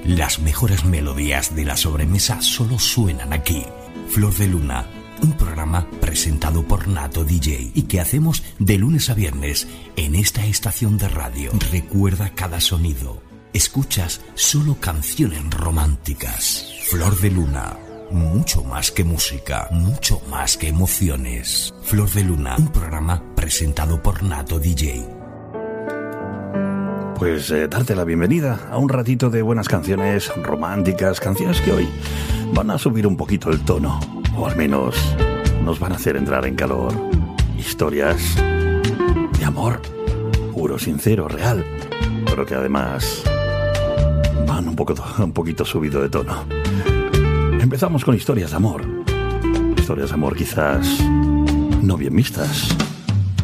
Las mejores melodías de la sobremesa solo suenan aquí. Flor de Luna, un programa presentado por Nato DJ y que hacemos de lunes a viernes en esta estación de radio. Recuerda cada sonido. Escuchas solo canciones románticas. Flor de Luna, mucho más que música, mucho más que emociones. Flor de Luna, un programa presentado por Nato DJ. Pues darte la bienvenida a un ratito de buenas canciones románticas, canciones que hoy van a subir un poquito el tono, o al menos nos van a hacer entrar en calor. Historias de amor, puro, sincero, real, pero que además van un poquito subido de tono. Empezamos con historias de amor quizás no bien vistas.